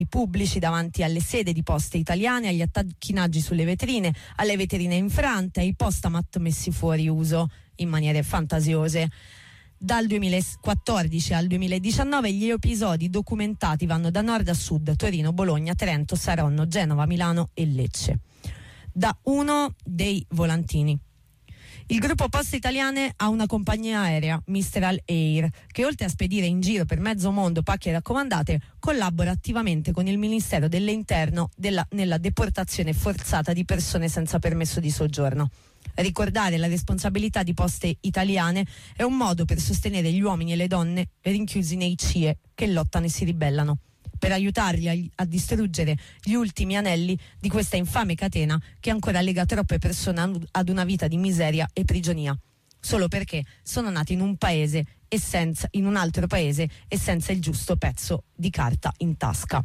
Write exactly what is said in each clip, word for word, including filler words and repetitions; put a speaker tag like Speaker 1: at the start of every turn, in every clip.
Speaker 1: pubblici, davanti alle sede di Poste Italiane, agli attacchinaggi sulle vetrine, alle vetrine infrante, ai postamat messi fuori uso in maniere fantasiose. Dal duemilaquattordici al duemiladiciannove gli episodi documentati vanno da nord a sud: Torino, Bologna, Trento, Saronno, Genova, Milano e Lecce. Da uno dei volantini. Il gruppo Poste Italiane ha una compagnia aerea, Mistral Air, che oltre a spedire in giro per mezzo mondo pacche raccomandate, collabora attivamente con il Ministero dell'Interno della, nella deportazione forzata di persone senza permesso di soggiorno. Ricordare la responsabilità di Poste Italiane è un modo per sostenere gli uomini e le donne rinchiusi nei C I E che lottano e si ribellano, per aiutarli a, a distruggere gli ultimi anelli di questa infame catena che ancora lega troppe persone ad una vita di miseria e prigionia, solo perché sono nati in un paese e senza, in un altro paese e senza il giusto pezzo di carta in tasca.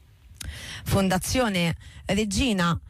Speaker 1: Fondazione Regina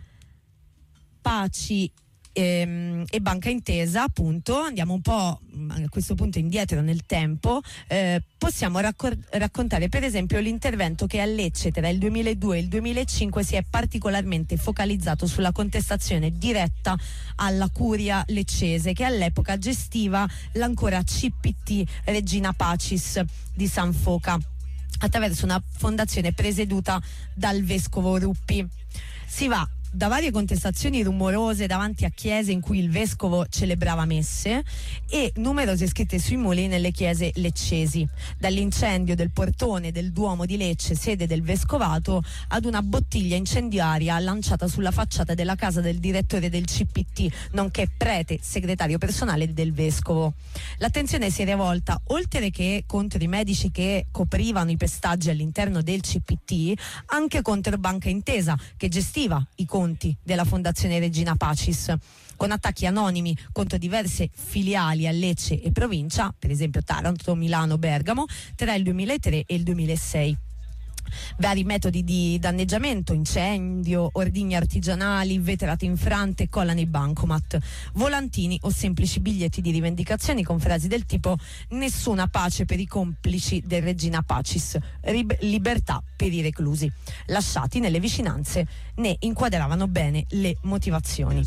Speaker 1: Paci e Banca Intesa, appunto, andiamo un po' a questo punto indietro nel tempo, eh, possiamo raccor- raccontare per esempio l'intervento che a Lecce tra il duemiladue e il duemilacinque si è particolarmente focalizzato sulla contestazione diretta alla curia leccese, che all'epoca gestiva l'ancora C P T Regina Pacis di San Foca attraverso una fondazione presieduta dal vescovo Ruppi. Si va da varie contestazioni rumorose davanti a chiese in cui il vescovo celebrava messe e numerose scritte sui muri nelle chiese leccesi, dall'incendio del portone del Duomo di Lecce, sede del vescovato, ad una bottiglia incendiaria lanciata sulla facciata della casa del direttore del C P T, nonché prete segretario personale del vescovo. L'attenzione si è rivolta, oltre che contro i medici che coprivano i pestaggi all'interno del C P T, anche contro Banca Intesa, che gestiva i conti della Fondazione Regina Pacis, con attacchi anonimi contro diverse filiali a Lecce e provincia, per esempio Taranto, Milano, Bergamo, tra il duemilatré e il duemilasei. Vari metodi di danneggiamento: incendio, ordigni artigianali, vetrate infrante, colla nei bancomat, volantini o semplici biglietti di rivendicazioni con frasi del tipo "nessuna pace per i complici del Regina Pacis, rib- libertà per i reclusi", lasciati nelle vicinanze ne inquadravano bene le motivazioni.